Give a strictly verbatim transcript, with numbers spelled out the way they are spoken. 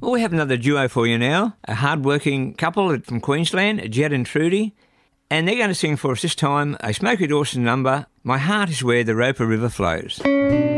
Well, we have another duo for you now, a hard-working couple from Queensland, Jed and Trudy, and they're going to sing for us this time a Smokey Dawson number, My Heart Is Where the Roper River Flows.